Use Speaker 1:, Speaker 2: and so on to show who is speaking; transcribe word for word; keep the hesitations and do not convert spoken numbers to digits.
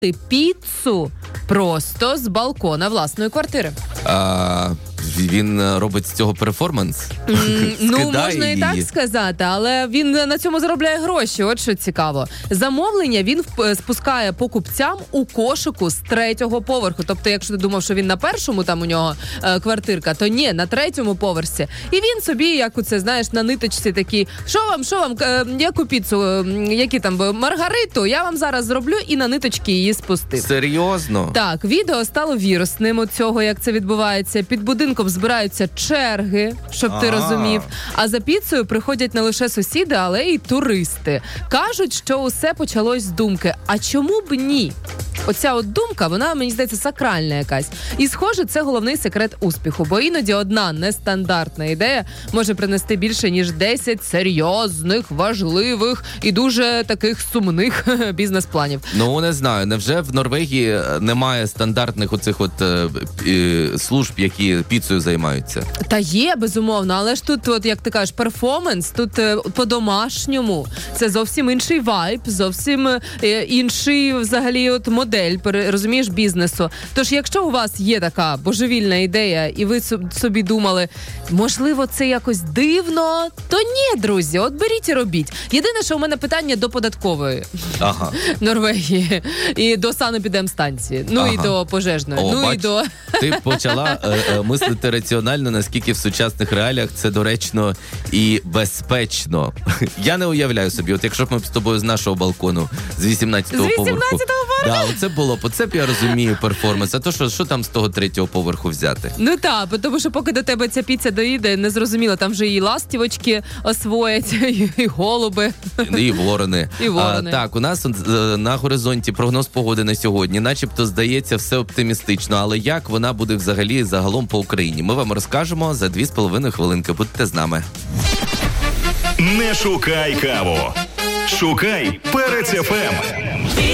Speaker 1: піцу просто з балкона власної квартири.
Speaker 2: А, він робить з цього перформанс?
Speaker 1: Mm, ну, можна
Speaker 2: її.
Speaker 1: і так сказати, але він на цьому заробляє гроші, от що цікаво. Замовлення він спускає покупцям у кошику з третього поверху. Тобто, якщо ти думав, що він на першому там у нього е, квартирка, то ні, на третьому поверсі. І він собі, як у це, знаєш, на ниточці такі, що вам, що вам, е, яку піцу, е, які там, маргариту, я вам зараз зроблю, і на ниточки її спустив.
Speaker 2: Серйозно?
Speaker 1: Так, відео стало вірусним у цього, як це відбувається. Під будинком збираються черги, щоб ти
Speaker 2: А-а.
Speaker 1: розумів. А за піцею приходять не лише сусіди, але й туристи. Кажуть, що усе почалось з думки. А чому б ні? Оця от думка, вона, мені здається, сакральна якась. І, схоже, це головний секрет успіху. Бо іноді одна нестандартна ідея може принести більше, ніж десять серйозних, важливих і дуже таких сумних бізнес-планів.
Speaker 2: Ну, не знаю. Невже в Норвегії немає стандартних оцих от е, е, служб, які піцею займаються?
Speaker 1: Та є, безумовно, але ж тут, от, як ти кажеш, перформанс, тут е, по-домашньому. Це зовсім інший вайб, зовсім е, інший, взагалі, от модель, розумієш, бізнесу. Тож, якщо у вас є така божевільна ідея, і ви собі думали, можливо, це якось дивно, то ні, друзі, от беріть і робіть. Єдине, що у мене питання до податкової
Speaker 2: ага.
Speaker 1: Норвегії і до санепідемстанції, ну
Speaker 2: ага.
Speaker 1: і до пожежної,
Speaker 2: О,
Speaker 1: ну
Speaker 2: бач,
Speaker 1: і до...
Speaker 2: Ти почала е, е, мислити раціонально, наскільки в сучасних реаліях це доречно і безпечно. Я не уявляю собі, от якщо б ми з тобою з нашого балкону, з вісімнадцятого поверху.
Speaker 1: З вісімнадцятого поверху?
Speaker 2: Да, оце було, оце б я розумію перформанс. А то що, що там з того третього поверху взяти?
Speaker 1: Ну так, тому що поки до тебе ця піця доїде, не зрозуміло, там вже і ластівочки освоять, і голуби.
Speaker 2: І ворони.
Speaker 1: І ворони.
Speaker 2: А, так, у нас на горизонті прогноз погоди на сьогодні. Начебто, здається, все оптимістично. Але як вона буде взагалі загалом по Україні? Ми вам розкажемо за дві з половиною хвилинки. Будьте з нами.
Speaker 3: Не шукай каву. Шукай Перець еф ем.